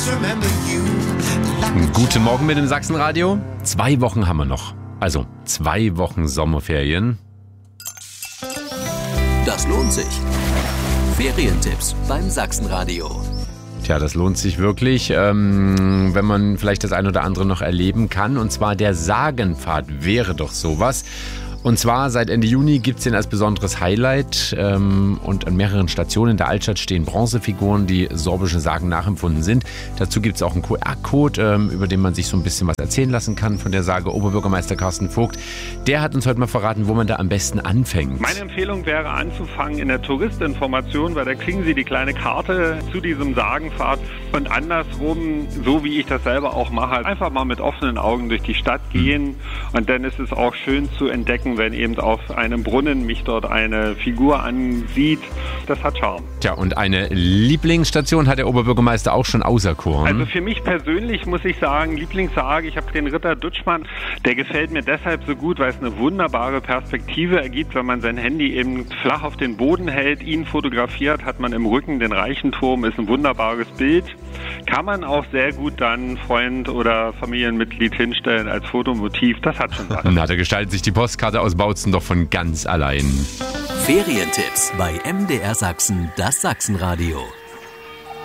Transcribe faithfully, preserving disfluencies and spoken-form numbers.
Guten Morgen mit dem Sachsenradio. Zwei Wochen haben wir noch. Also zwei Wochen Sommerferien. Das lohnt sich. Ferientipps beim Sachsenradio. Tja, das lohnt sich wirklich, ähm, wenn man vielleicht das ein oder andere noch erleben kann. Und zwar der Sagenpfad wäre doch sowas. Und zwar seit Ende Juni gibt es den als besonderes Highlight ähm, und an mehreren Stationen in der Altstadt stehen Bronzefiguren, die sorbischen Sagen nachempfunden sind. Dazu gibt es auch einen Q R-Code, ähm, über den man sich so ein bisschen was erzählen lassen kann von der Sage. Oberbürgermeister Carsten Vogt, der hat uns heute mal verraten, wo man da am besten anfängt. Meine Empfehlung wäre anzufangen in der Touristinformation, weil da kriegen Sie die kleine Karte zu diesem Sagenpfad und andersrum, so wie ich das selber auch mache, einfach mal mit offenen Augen durch die Stadt gehen und dann ist es auch schön zu entdecken, wenn eben auf einem Brunnen mich dort eine Figur ansieht. Das hat Charme. Tja, und eine Lieblingsstation hat der Oberbürgermeister auch schon auserkoren. Also für mich persönlich muss ich sagen, Lieblingssage, ich habe den Ritter Dutschmann, der gefällt mir deshalb so gut, weil es eine wunderbare Perspektive ergibt, wenn man sein Handy eben flach auf den Boden hält, ihn fotografiert, hat man im Rücken den Reichenturm, ist ein wunderbares Bild. Kann man auch sehr gut dann Freund oder Familienmitglied hinstellen als Fotomotiv, das hat schon was. Na, da gestaltet sich die Postkarte aus Bautzen doch von ganz allein. Ferientipps bei M D R Sachsen, das Sachsenradio.